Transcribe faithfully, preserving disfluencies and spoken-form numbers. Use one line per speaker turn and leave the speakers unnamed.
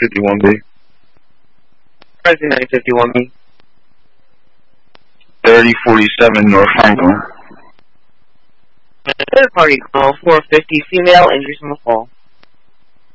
fifty-one B.
Rising nine fifty-one B.
thirty forty-seven North Franklin.
Third party call, four fifty, female, injuries from the fall.